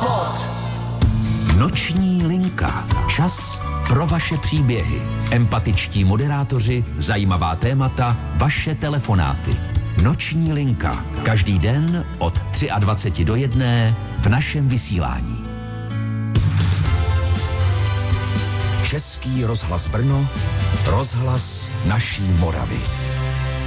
Pod. Noční linka. Čas pro vaše příběhy. Empatičtí moderátoři, zajímavá témata, vaše telefonáty. Noční linka. Každý den od 23 do 1 v našem vysílání. Český rozhlas Brno, rozhlas naší Moravy.